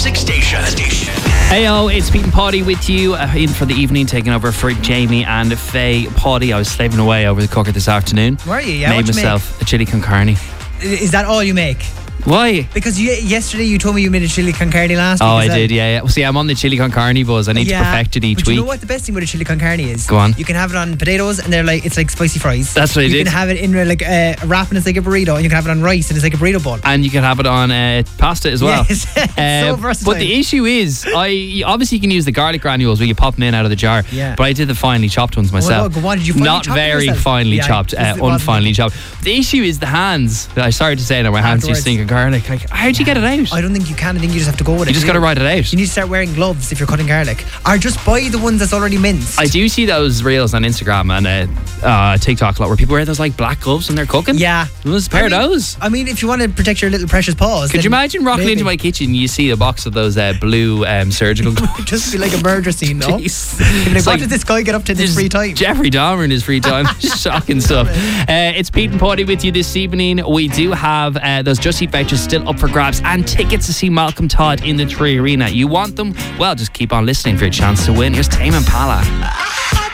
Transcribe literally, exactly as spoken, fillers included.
Classic Station. Heyo, it's Pete and Paddy with you uh, in for the evening, taking over for Jamie and Faye. Paddy, I was slaving away over the cooker this afternoon. Were you? Yeah. Made What'd you myself make? a chili con carne. Is that all you make? Why? Because you, yesterday you told me you made a chili con carne last week. Oh, I well. did, yeah, yeah. Well, see, I'm on the chili con carne buzz. I need yeah, to perfect it each but week. You know what the best thing with a chili con carne is? Go on. You can have it on potatoes, and they're like it's like spicy fries. That's what I you did. You can have it in like uh, a wrap, and it's like a burrito, and you can have it on rice, and it's like a burrito bowl. And you can have it on uh, pasta as well. Yes, it's uh, so versatile. But the issue is, I obviously you can use the garlic granules where you pop them in out of the jar. Yeah. But I did the finely chopped ones myself. Oh, go on, did you finely Not chop them very yourself? finely Yeah, chopped, this uh, is what- unfinely chopped. The issue is the hands. I'm sorry to say now, my hands do Afterwards. stink of garlic. Like, how'd you get it out? I don't think you can. I think you just have to go with it. You just got to write it out. You need to start wearing gloves if you're cutting garlic, or just buy the ones that's already minced. I do see those reels on Instagram and uh, uh, TikTok a lot where people wear those like black gloves when they're cooking. Yeah. There's a pair I mean, of those. I mean, if you want to protect your little precious paws. Could then you imagine rocking maybe. into my kitchen, you see a box of those uh, blue um, surgical gloves? Just be like a murder scene, no? Jeez. You'd be like, It's what like- did this guy get up to in his free time? Jeffrey Dahmer in his free time. Shocking stuff. Uh, it's Pete and Paddy with you this evening. We do have uh, those Just Eat vouchers still up for grabs and tickets to see Malcolm Todd in the Tree Arena. You want them? Well, just keep on listening for a chance to win. Here's Tame Impala.